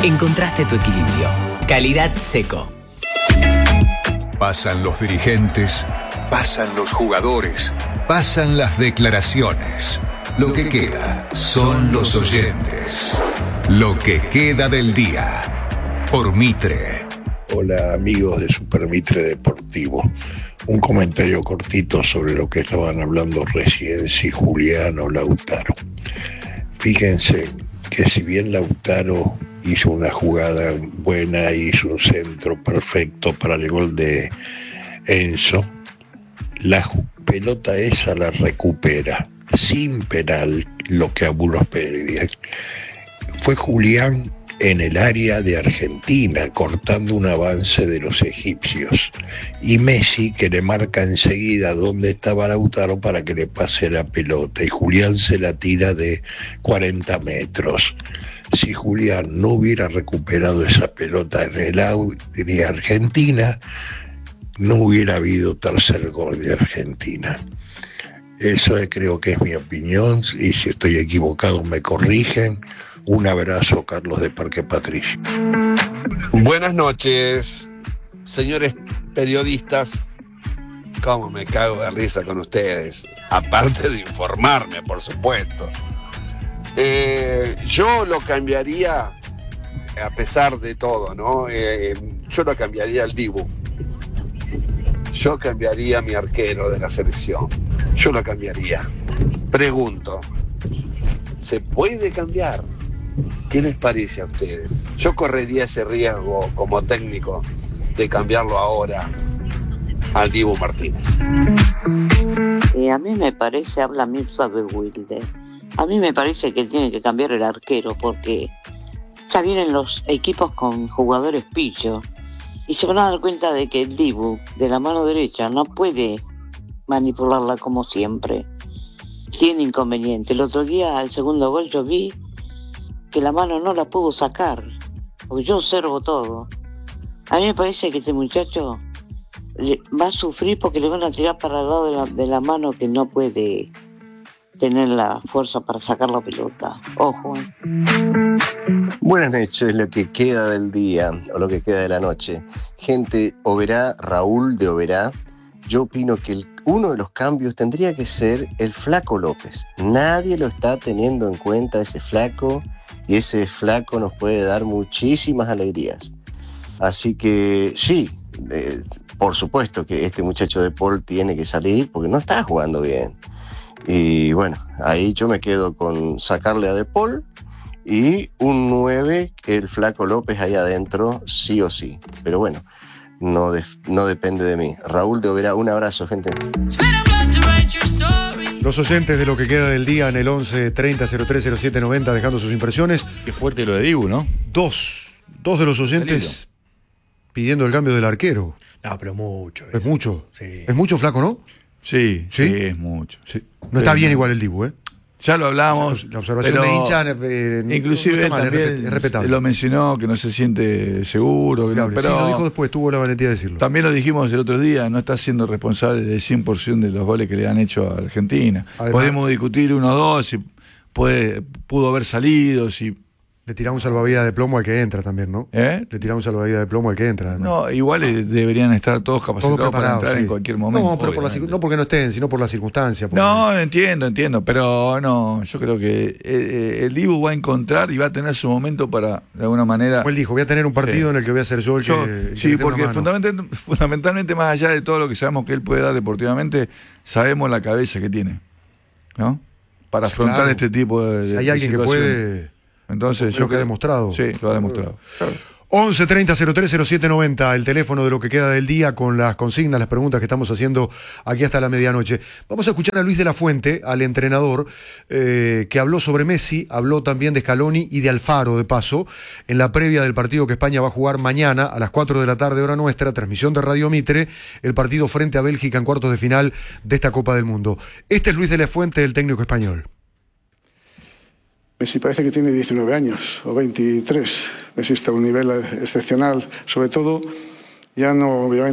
encontraste tu equilibrio. Calidad Seco. Pasan los dirigentes, pasan los jugadores, pasan las declaraciones. Lo que queda son los oyentes. Lo que queda del día. Por Mitre. Hola amigos de Super Mitre Deportivo. Un comentario cortito sobre lo que estaban hablando recién, si Julián o Lautaro. Fíjense que si bien Lautaro hizo una jugada buena, hizo un centro perfecto para el gol de Enzo, la pelota esa la recupera sin penal, lo que a Bulos Pérez. Fue Julián en el área de Argentina, cortando un avance de los egipcios. Y Messi, que le marca enseguida dónde estaba Lautaro para que le pase la pelota. Y Julián se la tira de 40 metros. Si Julián no hubiera recuperado esa pelota en el área de Argentina, no hubiera habido tercer gol de Argentina. Eso creo que es mi opinión, y si estoy equivocado me corrigen. Un abrazo, Carlos de Parque Patricio. Buenas noches, señores periodistas. Cómo me cago de risa con ustedes, aparte de informarme, por supuesto. Yo lo cambiaría, a pesar de todo, ¿no? Yo lo cambiaría al Dibu. Yo cambiaría a mi arquero de la selección. Yo lo cambiaría. Pregunto, ¿se puede cambiar? ¿Qué les parece a ustedes? Yo correría ese riesgo como técnico de cambiarlo ahora al Dibu Martínez. A mí me parece, habla Mirza de Wilde, a mí me parece que tiene que cambiar el arquero porque ya vienen los equipos con jugadores pillos y se van a dar cuenta de que el Dibu de la mano derecha no puede manipularla como siempre. Tiene inconveniente. El otro día al segundo gol yo vi que la mano no la pudo sacar, porque yo observo todo. A mí me parece que ese muchacho va a sufrir porque le van a tirar para el lado de la mano que no puede tener la fuerza para sacar la pelota. Ojo. Buenas noches, lo que queda del día, o lo que queda de la noche. Gente, Oberá, Raúl de Oberá, yo opino que uno de los cambios tendría que ser el Flaco López. Nadie lo está teniendo en cuenta, ese flaco, y ese flaco nos puede dar muchísimas alegrías. Así que sí, por supuesto que este muchacho de Paul tiene que salir porque no está jugando bien. Y bueno, ahí yo me quedo con sacarle a De Paul y un 9, que el Flaco López ahí adentro, sí o sí. Pero bueno, no depende de mí. Raúl de Oberá, un abrazo, gente. Los oyentes de lo que queda del día en el 11 30 03 07 90 dejando sus impresiones. Qué fuerte lo de Dibu, ¿no? Dos de los oyentes pidiendo el cambio del arquero. No, pero mucho. Es mucho. Sí. Es mucho, Flaco, ¿no? Sí, es mucho. Sí. No está bien igual el Dibu, ¿eh? Ya lo hablamos. La observación de hincha, inclusive no está mal, también es respetable. lo mencionó, que no se siente seguro. Que no, pero sí, lo dijo después, tuvo la valentía de decirlo. También lo dijimos el otro día, no está siendo responsable del 100% de los goles que le han hecho a Argentina. Además, podemos discutir 1-2, si pudo haber salido, si... Le tirá un salvavidas de plomo al que entra también, ¿no? Le tirá un salvavidas de plomo al que entra. No, igual deberían estar todos capacitados para entrar en cualquier momento. No, pero no porque no estén, sino por las circunstancias. No, entiendo, pero no, yo creo que el Dibu va a encontrar y va a tener su momento para, de alguna manera... Como él dijo, voy a tener un partido en el que voy a ser yo el que sí, porque fundamentalmente, más allá de todo lo que sabemos que él puede dar deportivamente, sabemos la cabeza que tiene, ¿no? Para afrontar este tipo de hay alguien situación. Que puede... Entonces, lo que ha demostrado. Sí, lo ha demostrado. Claro. 11 30 03 07 90, el teléfono de lo que queda del día con las consignas, las preguntas que estamos haciendo aquí hasta la medianoche. Vamos a escuchar a Luis de la Fuente, al entrenador, que habló sobre Messi, habló también de Scaloni y de Alfaro, de paso, en la previa del partido que España va a jugar mañana a las 4 de la tarde, hora nuestra, transmisión de Radio Mitre, el partido frente a Bélgica en cuartos de final de esta Copa del Mundo. Este es Luis de la Fuente, el técnico español. Messi parece que tiene 19 años o 23. Messi está a un nivel excepcional. Sobre todo, ya no, obviamente,